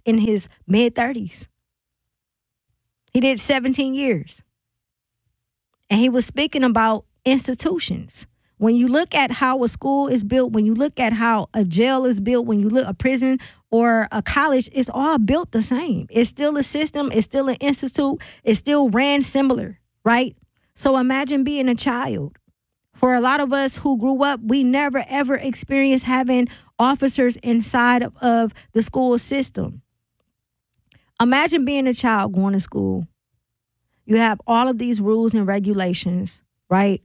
in his mid-30s. He did 17 years. And he was speaking about institutions. When you look at how a school is built, when you look at how a jail is built, when you look at a prison or a college, it's all built the same. It's still a system. It's still an institute. It still ran similar, right? So imagine being a child. For a lot of us who grew up, we never, ever experienced having officers inside of the school system. Imagine being a child going to school. You have all of these rules and regulations, right?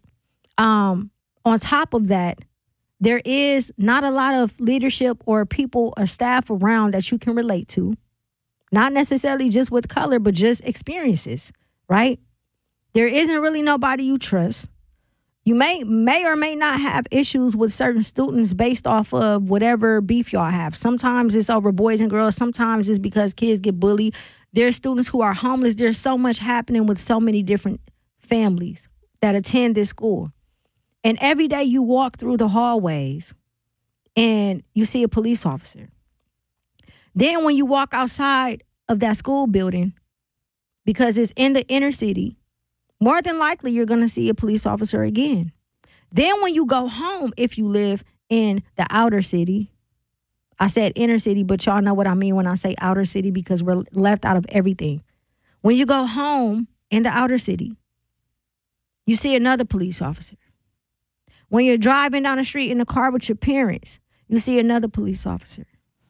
On top of that, there is not a lot of leadership or people or staff around that you can relate to. Not necessarily just with color, but just experiences, right? There isn't really nobody you trust. You may or may not have issues with certain students based off of whatever beef y'all have. Sometimes it's over boys and girls. Sometimes it's because kids get bullied. There's students who are homeless. There's so much happening with so many different families that attend this school. And every day you walk through the hallways and you see a police officer. Then when you walk outside of that school building, because it's in the inner city, more than likely you're going to see a police officer again. Then when you go home, if you live in the outer city, I said inner city, but y'all know what I mean when I say outer city because we're left out of everything. When you go home in the outer city, you see another police officer. When you're driving down the street in the car with your parents, you see another police officer.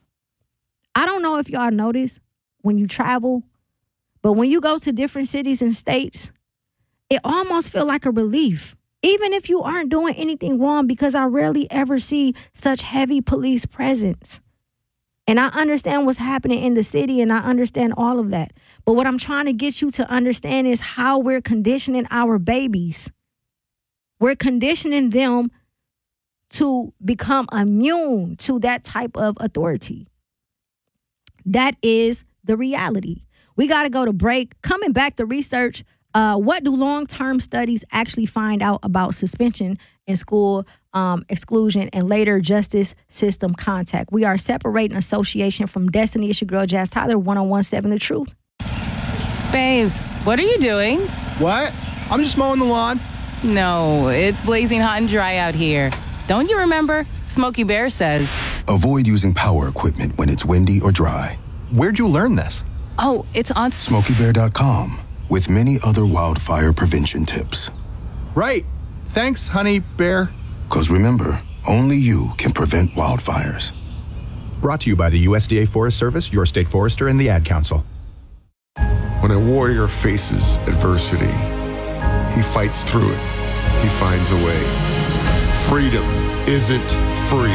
I don't know if y'all notice when you travel, but when you go to different cities and states, it almost feels like a relief, even if you aren't doing anything wrong, because I rarely ever see such heavy police presence. And I understand what's happening in the city, and I understand all of that. But what I'm trying to get you to understand is how we're conditioning our babies. We're conditioning them to become immune to that type of authority. That is the reality. We got to go to break. Coming back to research, what do long-term studies actually find out about suspension in school exclusion and later justice system contact? We are separating association from destiny. It's your girl, Jazz Tyler, 101.7 The Truth. Babes, what are you doing? What? I'm just mowing the lawn. No, it's blazing hot and dry out here. Don't you remember? Smokey Bear says, avoid using power equipment when it's windy or dry. Where'd you learn this? Oh, it's on SmokeyBear.com with many other wildfire prevention tips. Right. Thanks, honey bear. Because remember, only you can prevent wildfires. Brought to you by the USDA Forest Service, your state forester, and the Ad Council. When a warrior faces adversity, he fights through it. He finds a way. Freedom isn't free.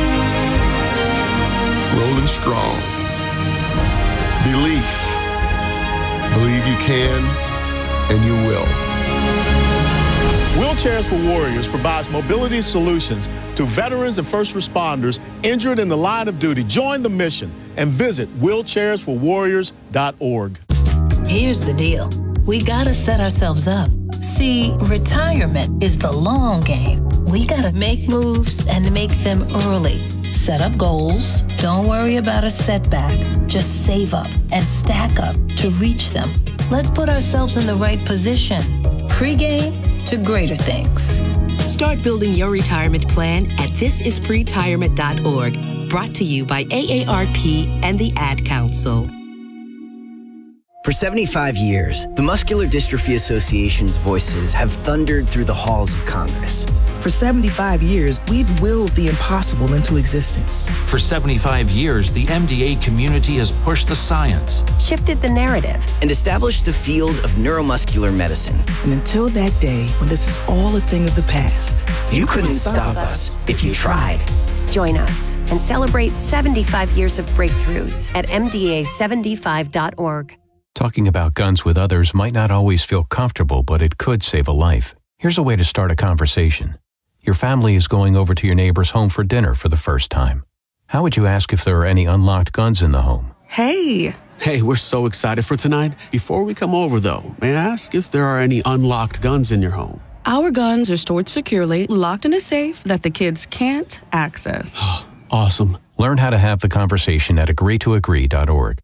Rolling strong. Belief. Believe you can, and you will. Wheelchairs for Warriors provides mobility solutions to veterans and first responders injured in the line of duty. Join the mission and visit wheelchairsforwarriors.org. Here's the deal. We gotta set ourselves up. See, retirement is the long game. We gotta make moves and make them early. Set up goals. Don't worry about a setback. Just save up and stack up to reach them. Let's put ourselves in the right position. Pre-game to greater things. Start building your retirement plan at thisispretirement.org. Brought to you by AARP and the Ad Council. For 75 years, the Muscular Dystrophy Association's voices have thundered through the halls of Congress. For 75 years, we've willed the impossible into existence. For 75 years, the MDA community has pushed the science, shifted the narrative, and established the field of neuromuscular medicine. And until that day, when this is all a thing of the past, you couldn't stop us if you tried. Join us and celebrate 75 years of breakthroughs at MDA75.org. Talking about guns with others might not always feel comfortable, but it could save a life. Here's a way to start a conversation. Your family is going over to your neighbor's home for dinner for the first time. How would you ask if there are any unlocked guns in the home? Hey, we're so excited for tonight. Before we come over, though, may I ask if there are any unlocked guns in your home? Our guns are stored securely, locked in a safe that the kids can't access. Awesome. Learn how to have the conversation at agreetoagree.org.